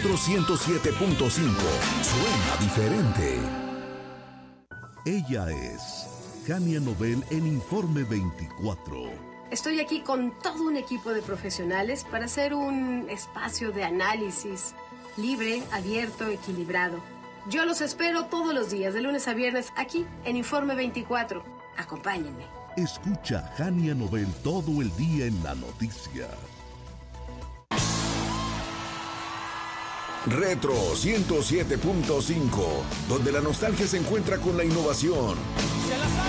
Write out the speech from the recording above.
Retro 107.5. Suena diferente. Ella es Jania Nobel en Informe 24. Estoy aquí con todo un equipo de profesionales para hacer un espacio de análisis libre, abierto, equilibrado. Yo los espero todos los días, de lunes a viernes, aquí en Informe 24. Acompáñenme. Escucha Jania Nobel todo el día en la noticia. Retro 107.5, donde la nostalgia se encuentra con la innovación. ¡Se la sabe!